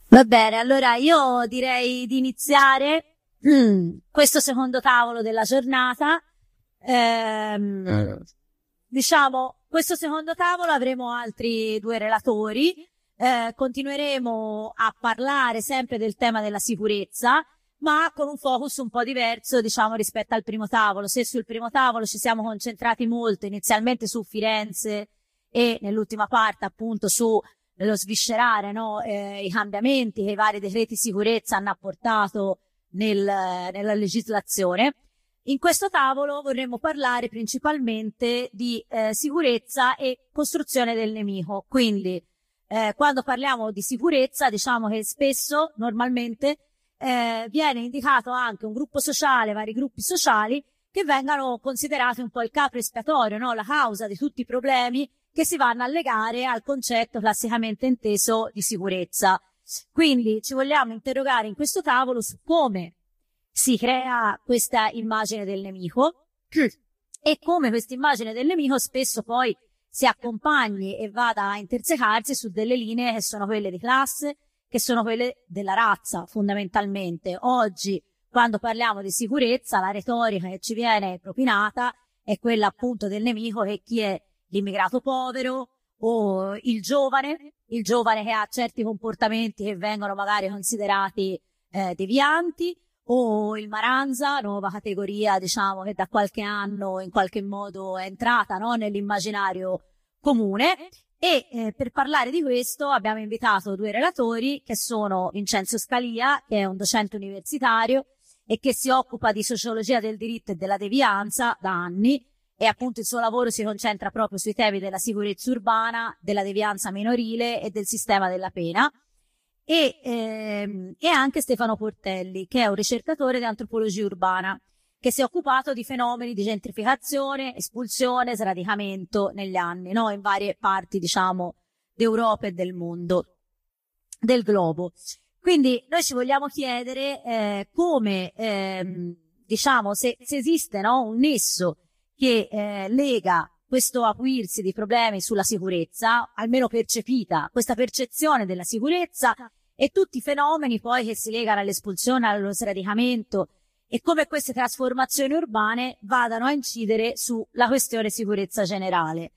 Va bene, allora io direi di iniziare questo secondo tavolo della giornata. Diciamo, questo secondo tavolo avremo altri due relatori, continueremo a parlare sempre del tema della sicurezza, ma con un focus un po' diverso, diciamo, rispetto al primo tavolo. Se sul primo tavolo ci siamo concentrati molto inizialmente su Firenze e nell'ultima parte appunto su lo sviscerare, no, i cambiamenti che i vari decreti sicurezza hanno apportato nella legislazione. In questo tavolo vorremmo parlare principalmente di sicurezza e costruzione del nemico. Quindi quando parliamo di sicurezza, diciamo che spesso, normalmente, viene indicato anche un gruppo sociale, vari gruppi sociali che vengano considerati un po' il capro espiatorio, no? La causa di tutti i problemi che si vanno a legare al concetto classicamente inteso di sicurezza. Quindi ci vogliamo interrogare in questo tavolo su come si crea questa immagine del nemico e come questa immagine del nemico spesso poi si accompagni e vada a intersecarsi su delle linee che sono quelle di classe, che sono quelle della razza fondamentalmente. Oggi, quando parliamo di sicurezza, la retorica che ci viene propinata è quella appunto del nemico, che chi è l'immigrato povero o il giovane che ha certi comportamenti che vengono magari considerati devianti, o il maranza, nuova categoria, diciamo, che da qualche anno in qualche modo è entrata, no, nell'immaginario comune. E per parlare di questo abbiamo invitato due relatori, che sono Vincenzo Scalia, che è un docente universitario e che si occupa di sociologia del diritto e della devianza da anni, e appunto il suo lavoro si concentra proprio sui temi della sicurezza urbana, della devianza minorile e del sistema della pena. E anche Stefano Portelli, che è un ricercatore di antropologia urbana, che si è occupato di fenomeni di gentrificazione, espulsione, sradicamento negli anni, no? In varie parti, diciamo, d'Europa e del mondo, del globo. Quindi noi ci vogliamo chiedere come, diciamo, se esiste, no, un nesso che lega questo acuirsi di problemi sulla sicurezza, almeno percepita, questa percezione della sicurezza, e tutti i fenomeni poi che si legano all'espulsione, allo sradicamento, e come queste trasformazioni urbane vadano a incidere sulla questione sicurezza generale.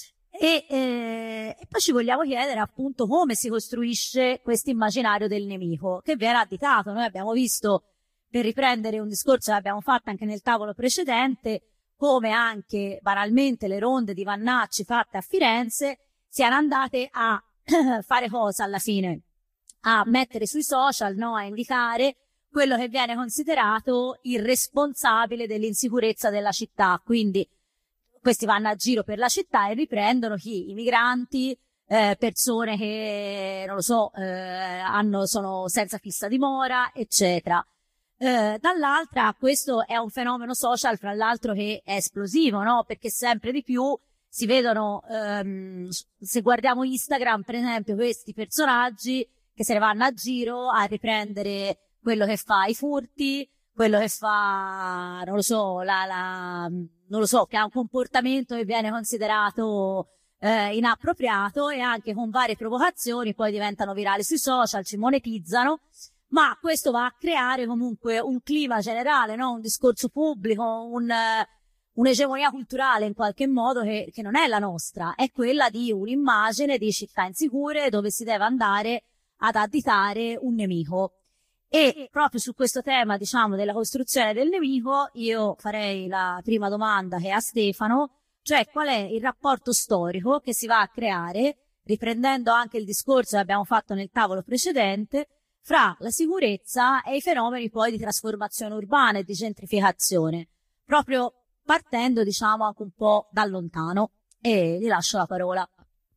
E poi ci vogliamo chiedere appunto come si costruisce questo immaginario del nemico, che viene additato. Noi abbiamo visto, per riprendere un discorso che abbiamo fatto anche nel tavolo precedente, come anche banalmente le ronde di Vannacci fatte a Firenze siano andate a fare cosa alla fine? A mettere sui social, no, a indicare quello che viene considerato il responsabile dell'insicurezza della città. Quindi questi vanno a giro per la città e riprendono chi? I migranti, persone che, non lo so, sono senza fissa dimora, eccetera. Dall'altra, questo è un fenomeno social, fra l'altro, che è esplosivo, no? Perché sempre di più si vedono, se guardiamo Instagram, per esempio, questi personaggi che se ne vanno a giro a riprendere quello che fa i furti, quello che fa, non lo so, non lo so, che ha un comportamento che viene considerato inappropriato, e anche con varie provocazioni poi diventano virali sui social, ci monetizzano. Ma questo va a creare comunque un clima generale, no? Un discorso pubblico, un'egemonia culturale in qualche modo che non è la nostra, è quella di un'immagine di città insicure dove si deve andare ad additare un nemico. E proprio su questo tema, diciamo, della costruzione del nemico, io farei la prima domanda, che è a Stefano, cioè qual è il rapporto storico che si va a creare, riprendendo anche il discorso che abbiamo fatto nel tavolo precedente, fra la sicurezza e i fenomeni poi di trasformazione urbana e di gentrificazione, proprio partendo, diciamo, anche un po' da lontano. E gli lascio la parola.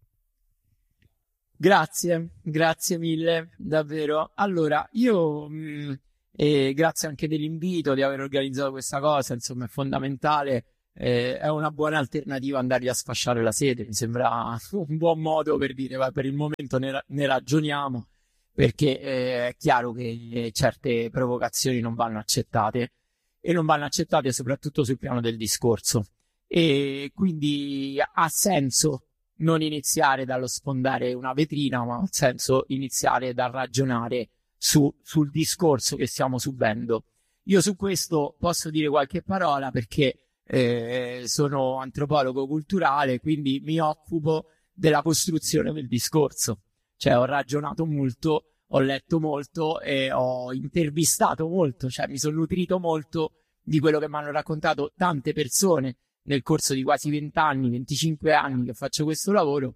Grazie mille, davvero. Allora, io grazie anche dell'invito, di aver organizzato questa cosa, insomma è fondamentale, è una buona alternativa andargli a sfasciare la sede, mi sembra un buon modo per dire, per il momento ne ragioniamo, perché è chiaro che certe provocazioni non vanno accettate, e non vanno accettate soprattutto sul piano del discorso, e quindi ha senso non iniziare dallo sfondare una vetrina, ma nel senso iniziare dal ragionare sul discorso che stiamo subendo. Io su questo posso dire qualche parola perché sono antropologo culturale, quindi mi occupo della costruzione del discorso. Cioè ho ragionato molto, ho letto molto e ho intervistato molto, cioè mi sono nutrito molto di quello che mi hanno raccontato tante persone nel corso di quasi 20 anni, 25 anni che faccio questo lavoro,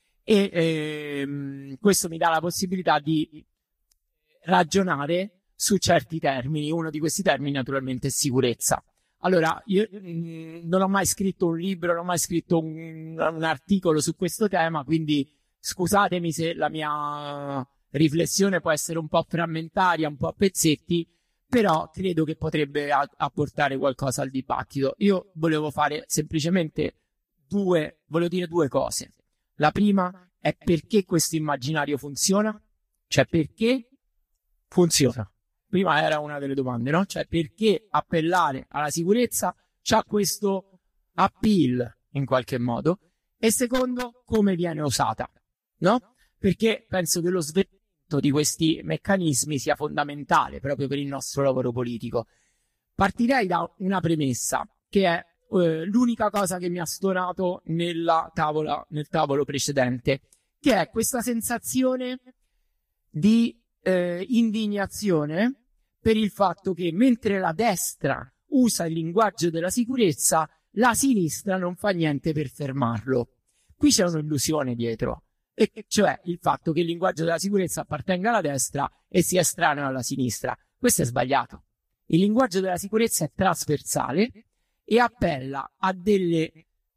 e questo mi dà la possibilità di ragionare su certi termini. Uno di questi termini naturalmente è sicurezza. Allora, io non ho mai scritto un libro, non ho mai scritto un articolo su questo tema, quindi scusatemi se la mia riflessione può essere un po' frammentaria, un po' a pezzetti, però credo che potrebbe apportare qualcosa al dibattito. Io volevo fare semplicemente volevo dire due cose. La prima è perché questo immaginario funziona, cioè perché funziona. Prima era una delle domande, no? Cioè perché appellare alla sicurezza c'ha questo appeal in qualche modo, e secondo, come viene usata, no? Perché penso che lo sveltimento di questi meccanismi sia fondamentale proprio per il nostro lavoro politico. Partirei da una premessa che è l'unica cosa che mi ha stonato nel tavolo precedente, che è questa sensazione di indignazione per il fatto che mentre la destra usa il linguaggio della sicurezza, la sinistra non fa niente per fermarlo. Qui c'è un'illusione dietro, e cioè il fatto che il linguaggio della sicurezza appartenga alla destra e sia estraneo alla sinistra. Questo è sbagliato. Il linguaggio della sicurezza è trasversale e appella a delle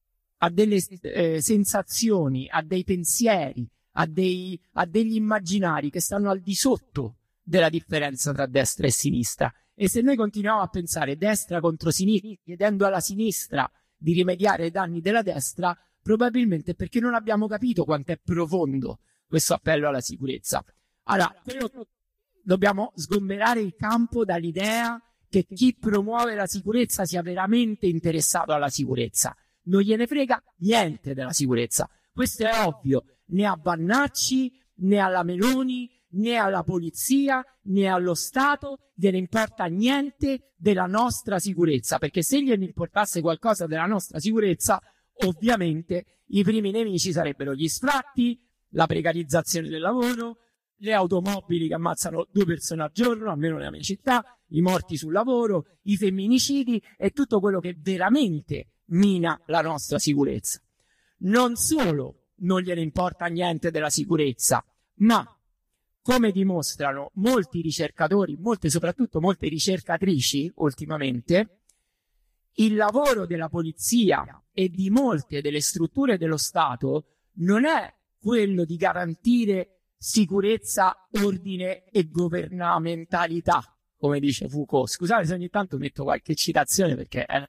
sensazioni, a dei pensieri, a degli immaginari che stanno al di sotto della differenza tra destra e sinistra. E se noi continuiamo a pensare destra contro sinistra, chiedendo alla sinistra di rimediare ai danni della destra, probabilmente perché non abbiamo capito quanto è profondo questo appello alla sicurezza. Allora, dobbiamo sgomberare il campo dall'idea che chi promuove la sicurezza sia veramente interessato alla sicurezza. Non gliene frega niente della sicurezza. Questo è ovvio. Né a Vannacci, né alla Meloni, né alla polizia, né allo Stato gliene importa niente della nostra sicurezza, perché se gliene importasse qualcosa della nostra sicurezza, ovviamente i primi nemici sarebbero gli sfratti, la precarizzazione del lavoro, le automobili che ammazzano 2 persone al giorno, almeno nella mia città, i morti sul lavoro, i femminicidi e tutto quello che veramente mina la nostra sicurezza. Non solo non gliene importa niente della sicurezza, ma come dimostrano molti ricercatori, soprattutto molte ricercatrici ultimamente, il lavoro della polizia e di molte delle strutture dello Stato non è quello di garantire sicurezza, ordine e governamentalità, come dice Foucault. Scusate se ogni tanto metto qualche citazione perché è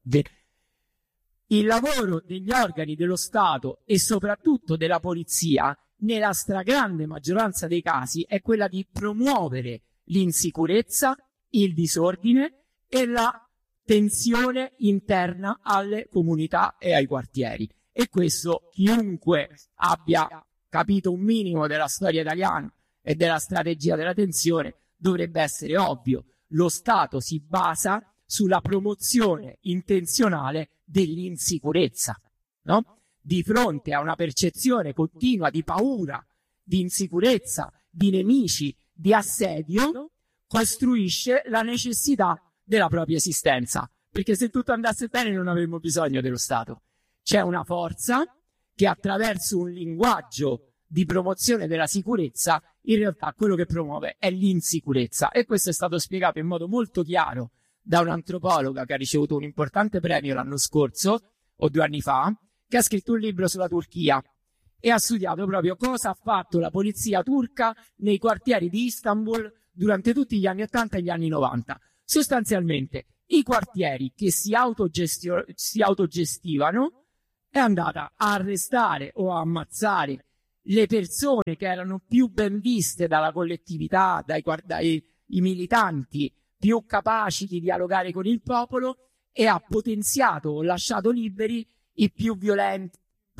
il lavoro degli organi dello Stato e soprattutto della polizia, nella stragrande maggioranza dei casi, è quella di promuovere l'insicurezza, il disordine e la tensione interna alle comunità e ai quartieri. E questo chiunque abbia capito un minimo della storia italiana e della strategia della tensione dovrebbe essere ovvio. Lo Stato si basa sulla promozione intenzionale dell'insicurezza, no? Di fronte a una percezione continua di paura, di insicurezza, di nemici, di assedio, costruisce la necessità della propria esistenza, perché se tutto andasse bene non avremmo bisogno dello Stato. C'è una forza che attraverso un linguaggio di promozione della sicurezza in realtà quello che promuove è l'insicurezza, e questo è stato spiegato in modo molto chiaro da un'antropologa che ha ricevuto un importante premio l'anno scorso o 2 anni fa, che ha scritto un libro sulla Turchia e ha studiato proprio cosa ha fatto la polizia turca nei quartieri di Istanbul durante tutti gli anni 80 e gli anni 90. Sostanzialmente i quartieri che si autogestivano è andata a arrestare o a ammazzare le persone che erano più ben viste dalla collettività, dai militanti più capaci di dialogare con il popolo, e ha potenziato o lasciato liberi i più violenti,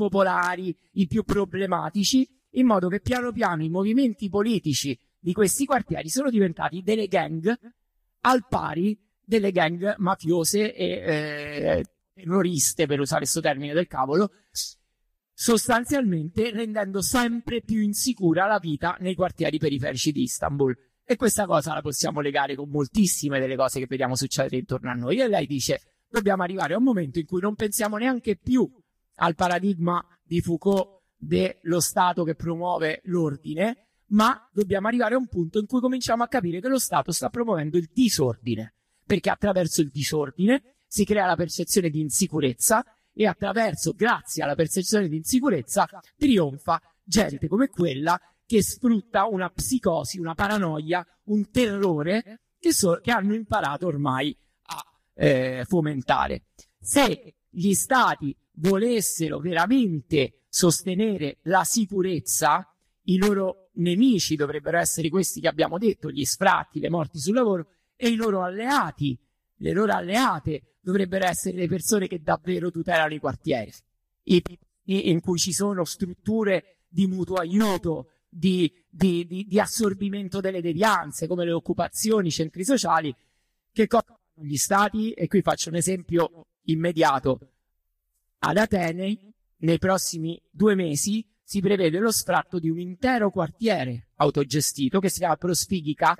popolari, i più problematici, in modo che piano piano i movimenti politici di questi quartieri sono diventati delle gang al pari delle gang mafiose e terroriste, per usare questo termine del cavolo, sostanzialmente rendendo sempre più insicura la vita nei quartieri periferici di Istanbul. E questa cosa la possiamo legare con moltissime delle cose che vediamo succedere intorno a noi. E lei dice: dobbiamo arrivare a un momento in cui non pensiamo neanche più al paradigma di Foucault dello Stato che promuove l'ordine, ma dobbiamo arrivare a un punto in cui cominciamo a capire che lo Stato sta promuovendo il disordine, perché attraverso il disordine si crea la percezione di insicurezza e grazie alla percezione di insicurezza, trionfa gente come quella che sfrutta una psicosi, una paranoia, un terrore che hanno imparato ormai a fomentare. Se gli stati volessero veramente sostenere la sicurezza, i loro nemici dovrebbero essere questi che abbiamo detto, gli sfratti, le morti sul lavoro, e i loro alleati, le loro alleate dovrebbero essere le persone che davvero tutelano i quartieri, in cui ci sono strutture di mutuo aiuto, di assorbimento delle devianze, come le occupazioni, i centri sociali. Che cosa fanno gli stati? E qui faccio un esempio immediato. Ad Atene, nei prossimi 2 mesi, si prevede lo sfratto di un intero quartiere autogestito che si chiama Prosfigica.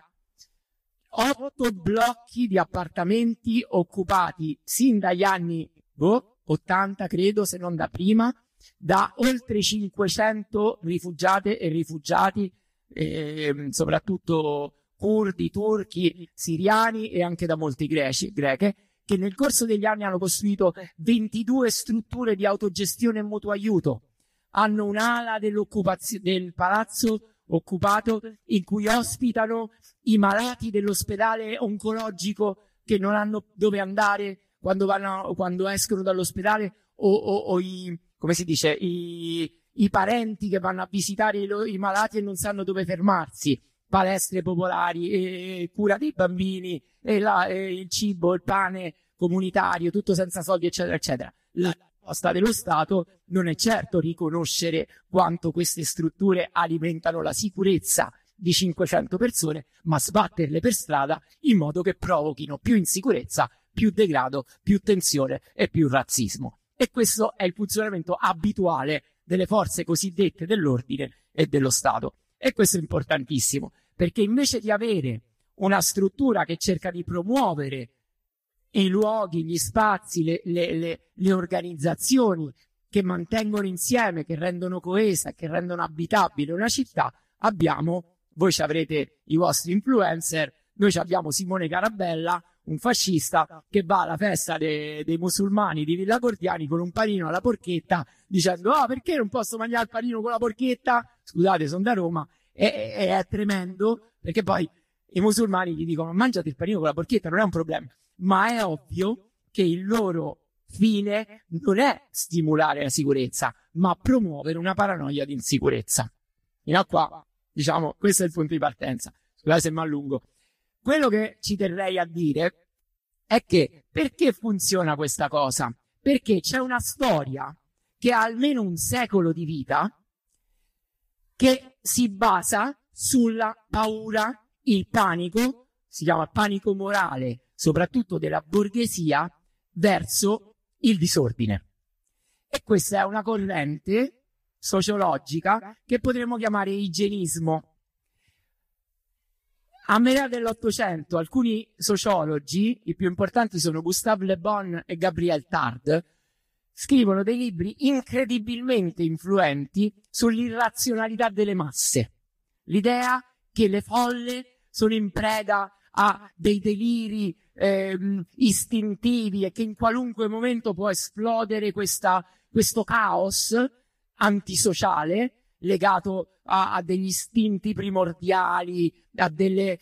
8 blocchi di appartamenti occupati sin dagli anni 80, credo, se non da prima, da oltre 500 rifugiate e rifugiati, soprattutto curdi, turchi, siriani e anche da molti greche, che nel corso degli anni hanno costruito 22 strutture di autogestione e mutuo aiuto. Hanno un'ala del palazzo occupato in cui ospitano i malati dell'ospedale oncologico che non hanno dove andare quando escono dall'ospedale, o come si dice, i parenti che vanno a visitare i malati e non sanno dove fermarsi. Palestre popolari, cura dei bambini, il cibo, il pane comunitario, tutto senza soldi, eccetera, eccetera. La risposta dello Stato non è certo riconoscere quanto queste strutture alimentano la sicurezza di 500 persone, ma sbatterle per strada in modo che provochino più insicurezza, più degrado, più tensione e più razzismo. E questo è il funzionamento abituale delle forze cosiddette dell'ordine e dello Stato. E questo è importantissimo, perché invece di avere una struttura che cerca di promuovere i luoghi, gli spazi, le organizzazioni che mantengono insieme, che rendono coesa, che rendono abitabile una città, voi ci avrete i vostri influencer, noi abbiamo Simone Carabella, un fascista che va alla festa dei musulmani di Villa Gordiani con un panino alla porchetta, dicendo: perché non posso mangiare il panino con la porchetta? Scusate, sono da Roma. E è tremendo, perché poi i musulmani gli dicono: mangiate il panino con la porchetta, non è un problema. Ma è ovvio che il loro fine non è stimolare la sicurezza, ma promuovere una paranoia di insicurezza. Fino a qua, diciamo, questo è il punto di partenza. Scusate se mi allungo. Quello che ci terrei a dire è che perché funziona questa cosa? Perché c'è una storia che ha almeno un secolo di vita, che si basa sulla paura, il panico, si chiama panico morale, soprattutto della borghesia, verso il disordine. E questa è una corrente sociologica che potremmo chiamare igienismo. A metà dell'Ottocento alcuni sociologi, i più importanti sono Gustave Le Bon e Gabriel Tarde, scrivono dei libri incredibilmente influenti sull'irrazionalità delle masse. L'idea che le folle sono in preda a dei deliri istintivi e che in qualunque momento può esplodere questo caos antisociale legato a degli istinti primordiali, a delle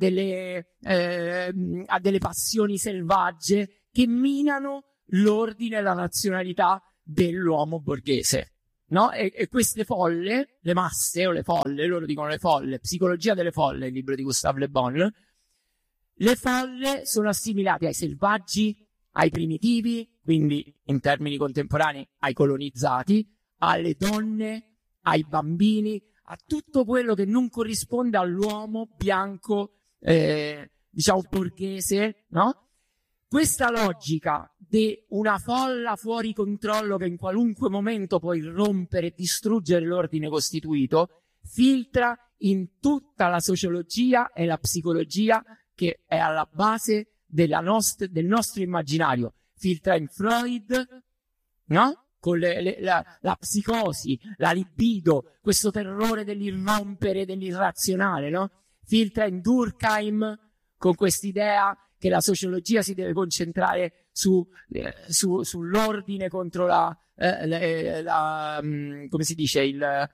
passioni selvagge che minano l'ordine e la razionalità dell'uomo borghese, no? E queste folle, le masse o le folle, loro dicono le folle, Psicologia delle folle, il libro di Gustave Le Bon, le folle sono assimilate ai selvaggi, ai primitivi, quindi in termini contemporanei ai colonizzati, alle donne, ai bambini, a tutto quello che non corrisponde all'uomo bianco, diciamo borghese, no? Questa logica di una folla fuori controllo che in qualunque momento può irrompere e distruggere l'ordine costituito filtra in tutta la sociologia e la psicologia che è alla base del nostro immaginario. Filtra in Freud, no? Con la psicosi, la libido, questo terrore dell'irrompere, dell'irrazionale, no? Filtra in Durkheim con quest'idea che la sociologia si deve concentrare sull'ordine contro come si dice,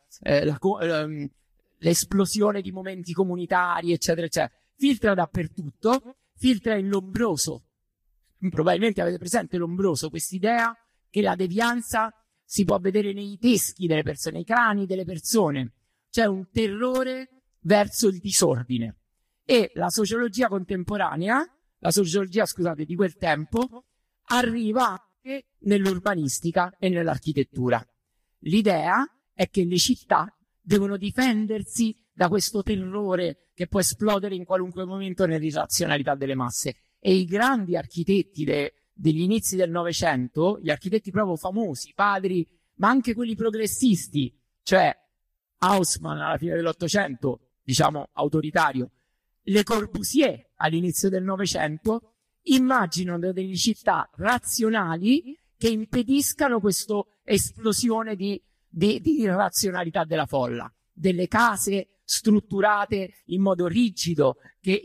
l'esplosione di momenti comunitari, eccetera, eccetera. Filtra dappertutto, filtra in Lombroso. Probabilmente avete presente Lombroso, quest'idea che la devianza si può vedere nei teschi delle persone, nei crani delle persone. C'è un terrore verso il disordine. E la sociologia contemporanea, scusate, di quel tempo, arriva anche nell'urbanistica e nell'architettura. L'idea è che le città devono difendersi da questo terrore che può esplodere in qualunque momento nell'irrazionalità delle masse. E i grandi architetti degli inizi del Novecento, gli architetti proprio famosi, padri, ma anche quelli progressisti, cioè Haussmann alla fine dell'Ottocento, diciamo autoritario, Le Corbusier all'inizio del Novecento, immaginano delle città razionali che impediscano questa esplosione di irrazionalità della folla, delle case strutturate in modo rigido che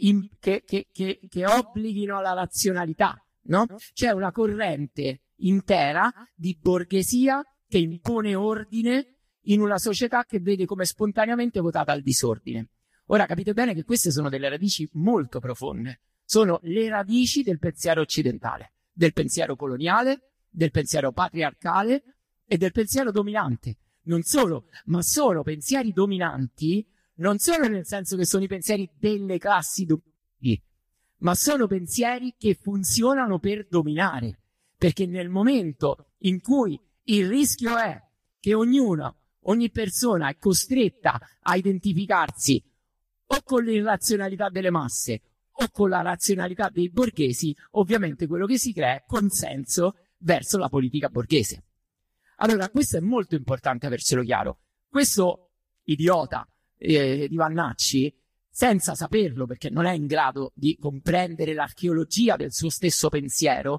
obblighino alla razionalità, no? C'è una corrente intera di borghesia che impone ordine in una società che vede come spontaneamente votata al disordine. Ora capite bene che queste sono delle radici molto profonde, sono le radici del pensiero occidentale, del pensiero coloniale, del pensiero patriarcale e del pensiero dominante. Non solo, ma sono pensieri dominanti, non solo nel senso che sono i pensieri delle classi dominanti, ma sono pensieri che funzionano per dominare, perché nel momento in cui il rischio è che ogni persona è costretta a identificarsi o con l'irrazionalità delle masse o con la razionalità dei borghesi, ovviamente quello che si crea è consenso verso la politica borghese. Allora, questo è molto importante avercelo chiaro. Questo idiota di Vannacci, senza saperlo, perché non è in grado di comprendere l'archeologia del suo stesso pensiero,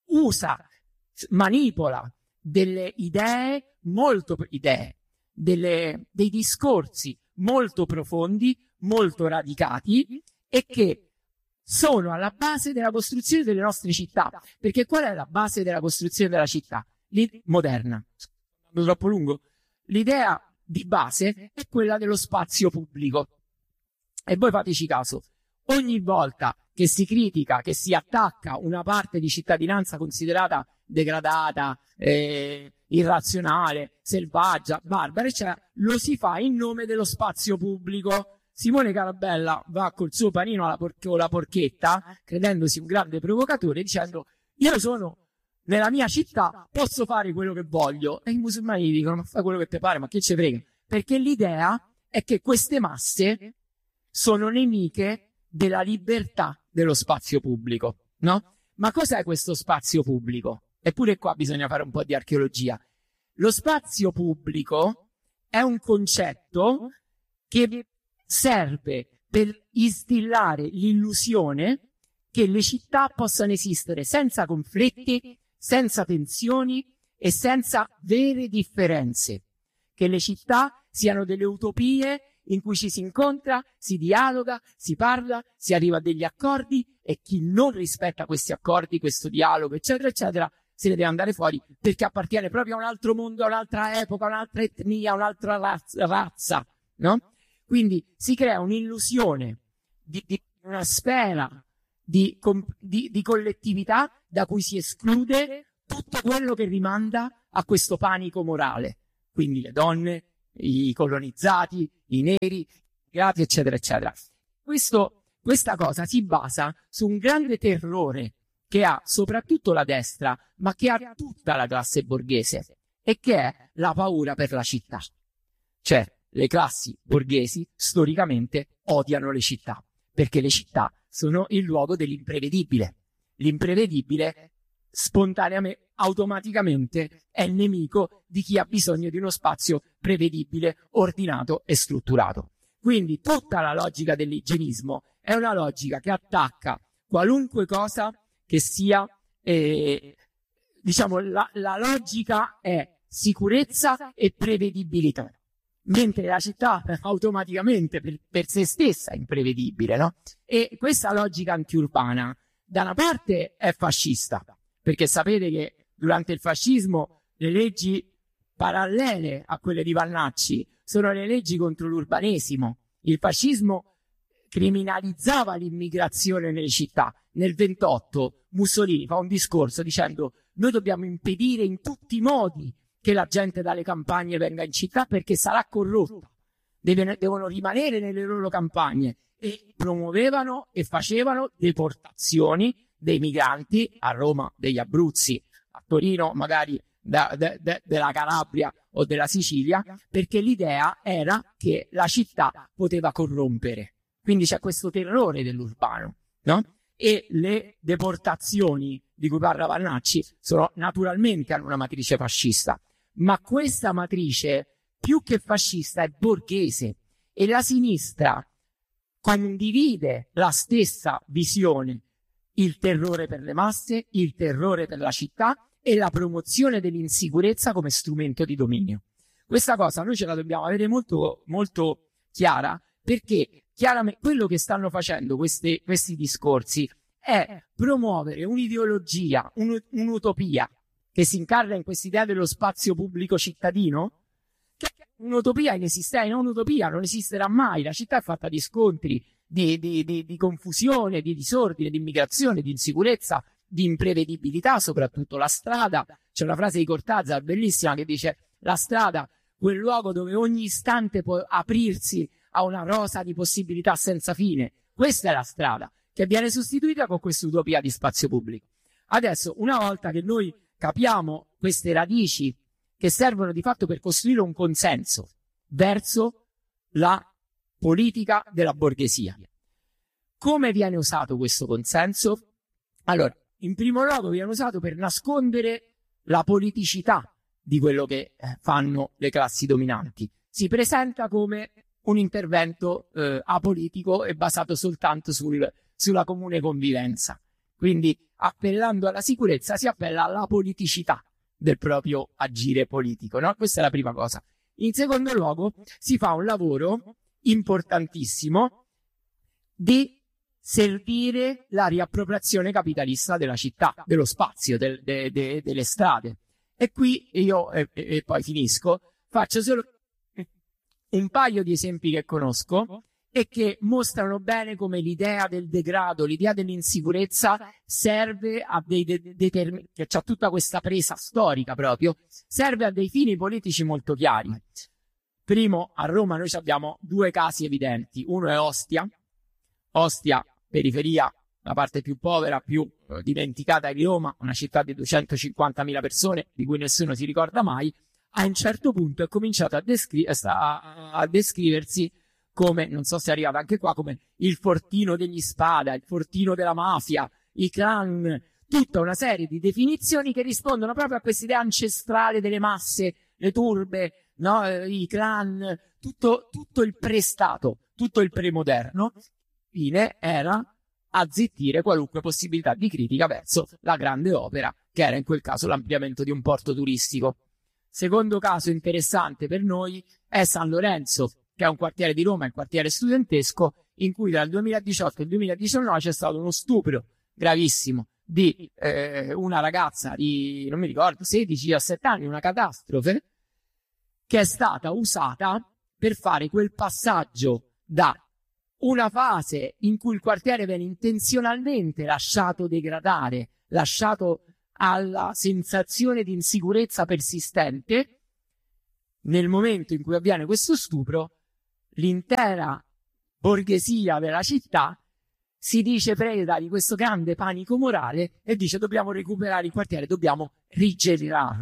manipola delle dei discorsi molto profondi, molto radicati e che sono alla base della costruzione delle nostre città. Perché qual è la base della costruzione della città? Moderna. È troppo lungo. L'idea di base è quella dello spazio pubblico. E voi fateci caso, ogni volta che si critica, che si attacca una parte di cittadinanza considerata degradata, irrazionale, selvaggia, barbara, eccetera, lo si fa in nome dello spazio pubblico. Simone Carabella va col suo panino con la porchetta, credendosi un grande provocatore, dicendo: io sono nella mia città, posso fare quello che voglio. E i musulmani dicono: ma fai quello che ti pare, ma che ce frega? Perché l'idea è che queste masse sono nemiche della libertà dello spazio pubblico, no? Ma cos'è questo spazio pubblico? Eppure qua bisogna fare un po' di archeologia. Lo spazio pubblico è un concetto che serve per instillare l'illusione che le città possano esistere senza conflitti, senza tensioni e senza vere differenze. Che le città siano delle utopie in cui ci si incontra, si dialoga, si parla, si arriva a degli accordi e chi non rispetta questi accordi, questo dialogo, eccetera, eccetera, se ne deve andare fuori perché appartiene proprio a un altro mondo, a un'altra epoca, a un'altra etnia, a un'altra razza, no? Quindi si crea un'illusione di una sfera di collettività da cui si esclude tutto quello che rimanda a questo panico morale. Quindi le donne, i colonizzati, i neri, i immigrati, eccetera, eccetera. Questa cosa si basa su un grande terrore che ha soprattutto la destra, ma che ha tutta la classe borghese. e che è la paura per la città. Cioè, le classi borghesi storicamente odiano le città, perché le città sono il luogo dell'imprevedibile. L'imprevedibile spontaneamente, automaticamente è il nemico di chi ha bisogno di uno spazio prevedibile, ordinato e strutturato. Quindi tutta la logica dell'igienismo è una logica che attacca qualunque cosa che sia, diciamo, la logica è sicurezza e prevedibilità, mentre la città automaticamente per se stessa è imprevedibile, no? E questa logica antiurbana da una parte è fascista, perché sapete che durante il fascismo le leggi parallele a quelle di Vannacci sono le leggi contro l'urbanesimo. Il fascismo criminalizzava l'immigrazione nelle città. Nel 28 Mussolini fa un discorso dicendo: noi dobbiamo impedire in tutti i modi che la gente dalle campagne venga in città perché sarà corrotta, devono rimanere nelle loro campagne, e promuovevano e facevano deportazioni dei migranti a Roma, degli Abruzzi, a Torino magari della Calabria o della Sicilia, perché l'idea era che la città poteva corrompere. Quindi c'è questo terrore dell'urbano, no? E le deportazioni di cui parla Vannacci sono naturalmente hanno una matrice fascista, ma questa matrice più che fascista è borghese, e la sinistra condivide la stessa visione: il terrore per le masse, il terrore per la città e la promozione dell'insicurezza come strumento di dominio. Questa cosa noi ce la dobbiamo avere molto, molto chiara, perché chiaramente quello che stanno facendo questi discorsi è promuovere un'ideologia, un'utopia che si incarna in quest'idea dello spazio pubblico cittadino, che è un'utopia inesistente, un'utopia non esisterà mai. La città è fatta di scontri, di confusione, di disordine, di immigrazione, di insicurezza, di imprevedibilità, soprattutto la strada. C'è una frase di Cortázar bellissima che dice: la strada, quel luogo dove ogni istante può aprirsi a una rosa di possibilità senza fine. Questa è la strada, che viene sostituita con questa utopia di spazio pubblico. Adesso, una volta che noi capiamo queste radici che servono di fatto per costruire un consenso verso la politica della borghesia, come viene usato questo consenso? Allora, in primo luogo viene usato per nascondere la politicità di quello che fanno le classi dominanti. Si presenta come un intervento apolitico e basato soltanto sulla comune convivenza. Quindi, appellando alla sicurezza, si appella alla politicità del proprio agire politico, no? Questa è la prima cosa. In secondo luogo, si fa un lavoro importantissimo di servire la riappropriazione capitalista della città, dello spazio, delle strade. E qui io, e poi finisco, faccio solo un paio di esempi che conosco e che mostrano bene come l'idea del degrado, l'idea dell'insicurezza serve a che c'ha tutta questa presa storica proprio, serve a dei fini politici molto chiari. Primo, a Roma noi abbiamo due casi evidenti. Uno è Ostia, periferia, la parte più povera, più dimenticata di Roma, una città di 250.000 persone, di cui nessuno si ricorda mai. A un certo punto è cominciato a descriversi come, non so se è arrivato anche qua, come il fortino degli Spada, il fortino della mafia, i clan, tutta una serie di definizioni che rispondono proprio a questa idea ancestrale delle masse, le turbe, no? I clan, tutto il prestato, tutto il premoderno. Fine era azzittire qualunque possibilità di critica verso la grande opera, che era in quel caso l'ampliamento di un porto turistico. Secondo caso interessante per noi è San Lorenzo, che è un quartiere di Roma, un quartiere studentesco, in cui tra il 2018 e il 2019 c'è stato uno stupro gravissimo di una ragazza di, non mi ricordo, 16-17 anni, una catastrofe, che è stata usata per fare quel passaggio da una fase in cui il quartiere viene intenzionalmente lasciato degradare, lasciato alla sensazione di insicurezza persistente. Nel momento in cui avviene questo stupro, l'intera borghesia della città si dice preda di questo grande panico morale e dice: dobbiamo recuperare il quartiere, dobbiamo rigenerarlo.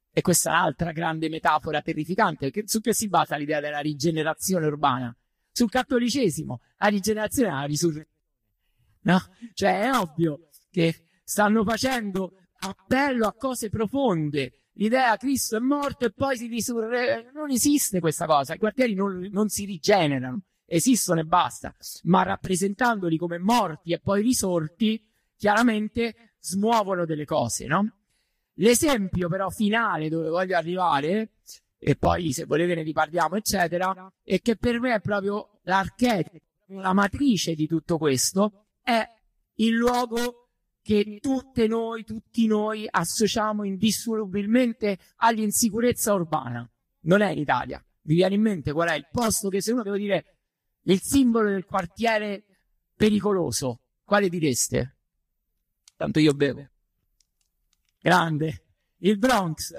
E questa è un'altra grande metafora terrificante, su che si basa l'idea della rigenerazione urbana? Sul cattolicesimo. La rigenerazione è la risurrezione. No? Cioè è ovvio che stanno facendo appello a cose profonde. L'idea Cristo è morto e poi si risurre. Non esiste questa cosa. I quartieri non si rigenerano. Esistono e basta. Ma rappresentandoli come morti e poi risorti, chiaramente smuovono delle cose, no? L'esempio però finale dove voglio arrivare, e poi se volete ne riparliamo eccetera, è che per me è proprio l'archetipo, la matrice di tutto questo, è il luogo che tutti noi associamo indissolubilmente all'insicurezza urbana. Non è in Italia. Vi viene in mente qual è il posto che, se uno devo dire il simbolo del quartiere pericoloso, quale direste? Tanto io bevo. Grande. Il Bronx.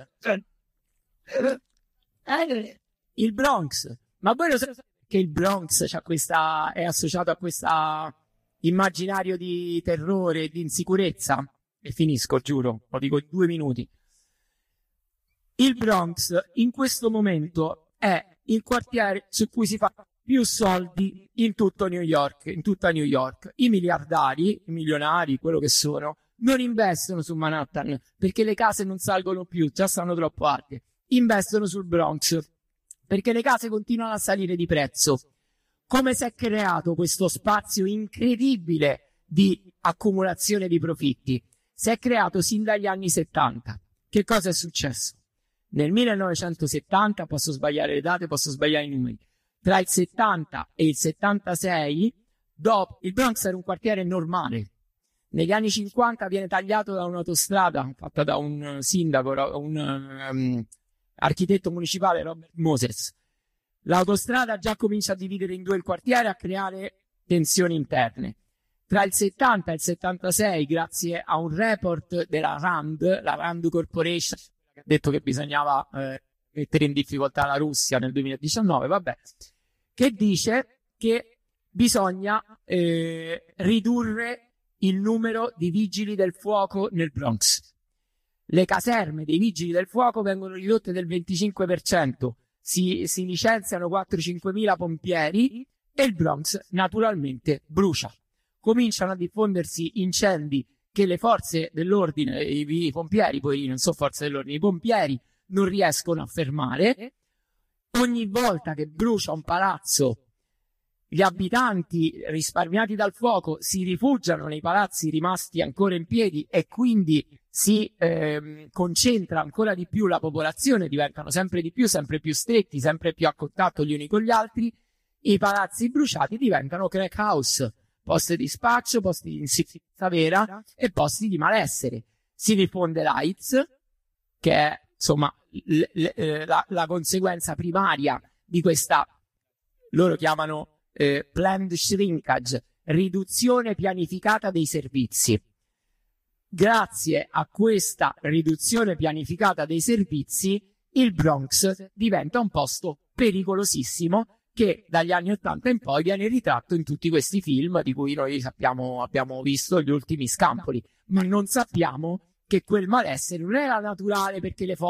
Il Bronx. Ma voi lo sapete che il Bronx è associato a questo immaginario di terrore, di insicurezza? E finisco, giuro, lo dico in 2 minuti. Il Bronx in questo momento è il quartiere su cui si fa più soldi in tutta New York. I miliardari, i milionari, quello che sono, non investono su Manhattan perché le case non salgono più, già stanno troppo alte. Investono sul Bronx perché le case continuano a salire di prezzo. Come si è creato questo spazio incredibile di accumulazione di profitti? Si è creato sin dagli anni 70. Che cosa è successo? Nel 1970, posso sbagliare le date, posso sbagliare i numeri, tra il 70 e il 76, il Bronx era un quartiere normale. Negli anni 50 viene tagliato da un'autostrada fatta da un sindaco, un architetto municipale, Robert Moses. L'autostrada già comincia a dividere in 2 il quartiere, a creare tensioni interne. Tra il 70 e il 76, grazie a un report della la Rand Corporation, che ha detto che bisognava mettere in difficoltà la Russia nel 2019, vabbè, che dice che bisogna ridurre il numero di vigili del fuoco nel Bronx. Le caserme dei vigili del fuoco vengono ridotte del 25%, si licenziano 4-5 mila pompieri e il Bronx naturalmente brucia. Cominciano a diffondersi incendi che le forze dell'ordine, i pompieri, poi non so forze dell'ordine, i pompieri non riescono a fermare. Ogni volta che brucia un palazzo, gli abitanti risparmiati dal fuoco si rifugiano nei palazzi rimasti ancora in piedi e quindi si concentra ancora di più la popolazione, diventano sempre di più, sempre più stretti, sempre più a contatto gli uni con gli altri. I palazzi bruciati diventano crack house, posti di spaccio, posti di insicurezza vera e posti di malessere. Si diffonde l'AIDS, che è insomma la conseguenza primaria di questa, loro chiamano planned shrinkage, riduzione pianificata dei servizi. Grazie a questa riduzione pianificata dei servizi, il Bronx diventa un posto pericolosissimo che dagli anni 80 in poi viene ritratto in tutti questi film di cui noi abbiamo visto gli ultimi scampoli, ma non sappiamo che quel malessere non era naturale perché le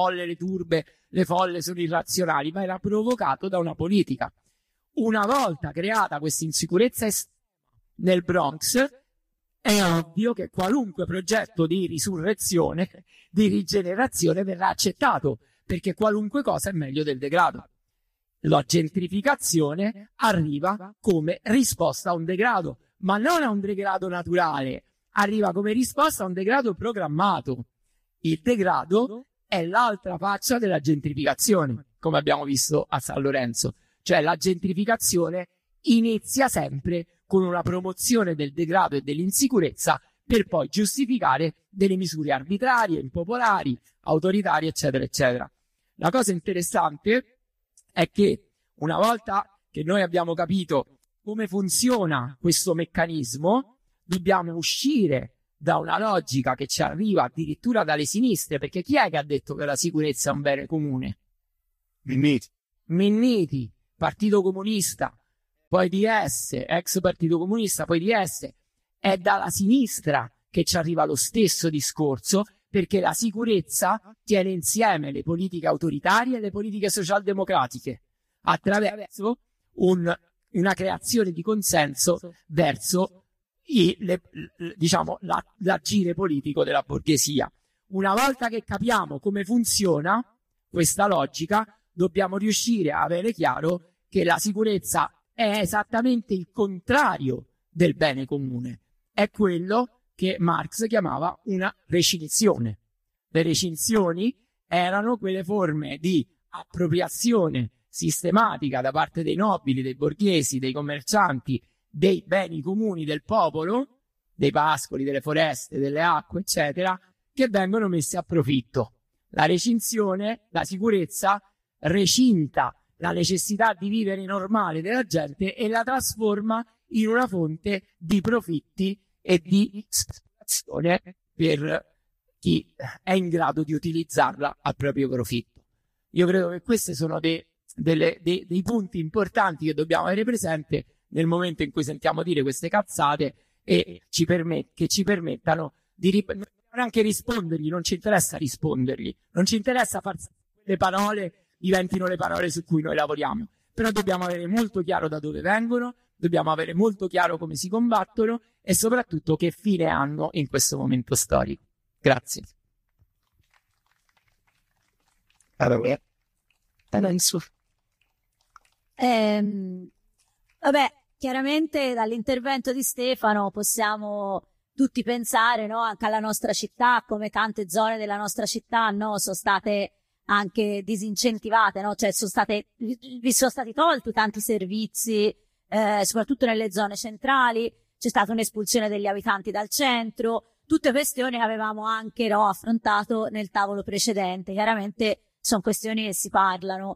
folle sono irrazionali, ma era provocato da una politica. Una volta creata questa insicurezza nel Bronx, è ovvio che qualunque progetto di risurrezione, di rigenerazione verrà accettato, perché qualunque cosa è meglio del degrado. La gentrificazione arriva come risposta a un degrado, ma non a un degrado naturale, arriva come risposta a un degrado programmato. Il degrado è l'altra faccia della gentrificazione, come abbiamo visto a San Lorenzo. Cioè la gentrificazione inizia sempre con una promozione del degrado e dell'insicurezza per poi giustificare delle misure arbitrarie, impopolari, autoritarie, eccetera, eccetera. La cosa interessante è che una volta che noi abbiamo capito come funziona questo meccanismo, dobbiamo uscire da una logica che ci arriva addirittura dalle sinistre, perché chi è che ha detto che la sicurezza è un bene comune? Minniti, Partito Comunista, poi DS, ex Partito Comunista, poi DS. È dalla sinistra che ci arriva lo stesso discorso, perché la sicurezza tiene insieme le politiche autoritarie e le politiche socialdemocratiche attraverso una creazione di consenso verso l'agire politico della borghesia. Una volta che capiamo come funziona questa logica, dobbiamo riuscire a avere chiaro che la sicurezza è esattamente il contrario del bene comune. È quello che Marx chiamava una recinzione. Le recinzioni erano quelle forme di appropriazione sistematica da parte dei nobili, dei borghesi, dei commercianti, dei beni comuni del popolo, dei pascoli, delle foreste, delle acque, eccetera, che vengono messi a profitto. La recinzione, la sicurezza, recinta la necessità di vivere normale della gente e la trasforma in una fonte di profitti e di speculazione per chi è in grado di utilizzarla a proprio profitto. Io credo che questi sono dei punti importanti che dobbiamo avere presente nel momento in cui sentiamo dire queste cazzate e che ci permettano di anche rispondergli. Non ci interessa rispondergli, non ci interessa far sì che le parole diventino le parole su cui noi lavoriamo, però dobbiamo avere molto chiaro da dove vengono, dobbiamo avere molto chiaro come si combattono e soprattutto che fine hanno in questo momento storico. Grazie. Vabbè, chiaramente dall'intervento di Stefano possiamo tutti pensare, no, anche alla nostra città, come tante zone della nostra città, no, sono state anche disincentivate, no, cioè vi sono stati tolti tanti servizi, soprattutto nelle zone centrali, c'è stata un'espulsione degli abitanti dal centro, tutte questioni che avevamo anche, no, affrontato nel tavolo precedente. Chiaramente sono questioni che si parlano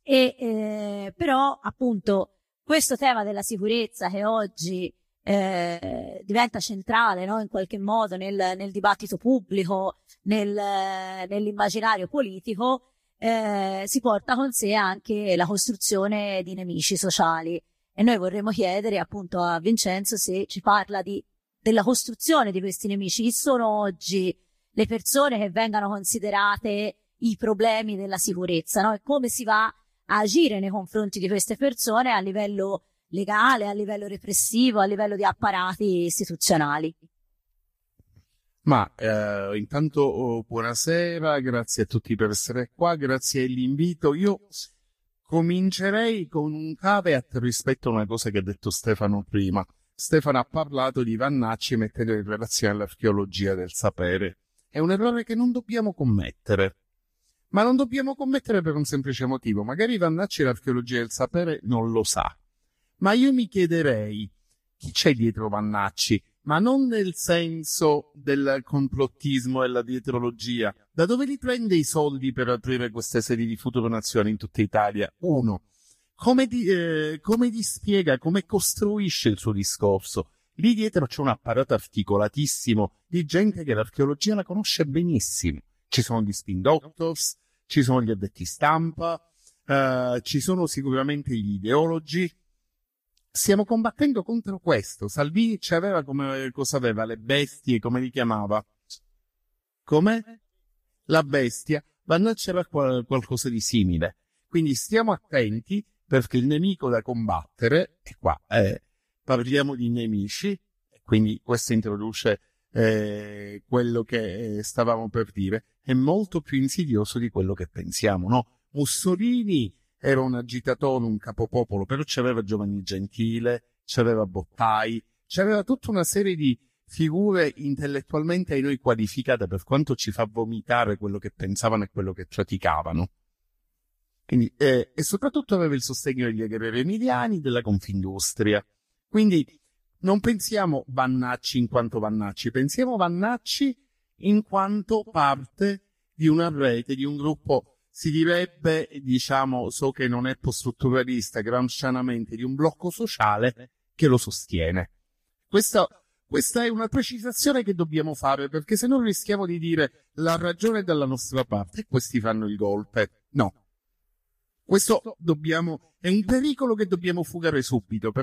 però appunto questo tema della sicurezza che oggi diventa centrale, no, in qualche modo nel dibattito pubblico, nell'immaginario politico, si porta con sé anche la costruzione di nemici sociali, e noi vorremmo chiedere appunto a Vincenzo se ci parla della costruzione di questi nemici. Chi sono oggi le persone che vengano considerate i problemi della sicurezza, no? E come si va a agire nei confronti di queste persone a livello legale, a livello repressivo, a livello di apparati istituzionali. Ma intanto buonasera, grazie a tutti per essere qua, grazie all'invito. Io comincerei con un caveat rispetto a una cosa che ha detto Stefano prima. Stefano ha parlato di Vannacci mettendo in relazione all'archeologia del sapere. È un errore che non dobbiamo commettere. Ma non dobbiamo commettere per un semplice motivo. Magari Vannacci l'archeologia del sapere non lo sa. Ma io mi chiederei chi c'è dietro Vannacci, ma non nel senso del complottismo e la dietrologia. Da dove li prende i soldi per aprire queste sedi di Futuro Nazione in tutta Italia? Uno, come ti spiega, come costruisce il suo discorso? Lì dietro c'è un apparato articolatissimo di gente che l'archeologia la conosce benissimo. Ci sono gli spin doctors, ci sono gli addetti stampa, ci sono sicuramente gli ideologi. Stiamo combattendo contro questo. Salvini c'aveva cosa aveva? Le bestie, come li chiamava? Come? La bestia. Vannacci era qualcosa di simile. Quindi stiamo attenti, perché il nemico da combattere, e qua parliamo di nemici, quindi questo introduce quello che stavamo per dire, è molto più insidioso di quello che pensiamo, no? Mussolini era un agitatore, un capopopolo, però c'aveva Giovanni Gentile, c'aveva Bottai, c'aveva tutta una serie di figure intellettualmente ai noi qualificate, per quanto ci fa vomitare quello che pensavano e quello che praticavano. Quindi, e soprattutto aveva il sostegno degli agrari emiliani, della Confindustria. Quindi non pensiamo Vannacci in quanto Vannacci, pensiamo Vannacci in quanto parte di una rete, di un gruppo, si direbbe, diciamo, so che non è post-strutturalista, gramscianamente, di un blocco sociale che lo sostiene. Questa è una precisazione che dobbiamo fare, perché se no rischiamo di dire la ragione è dalla nostra parte e questi fanno il golpe. No. Questo è un pericolo che dobbiamo fugare subito.